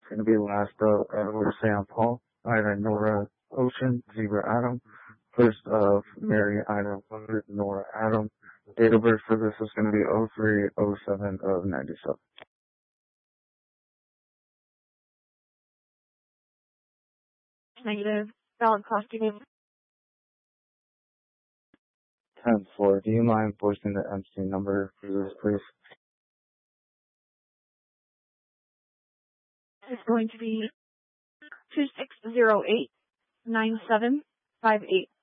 It's going to be last of Edward Sam Paul, Ida Nora Ocean, Zebra Adam, first of Mary Ida Willard, Nora Adam. Date of birth for this is going to be 03/07 of 97. Negative. Valid costume. 10-4. Do you mind voicing the MC number for this, please? It's going to be 26089758.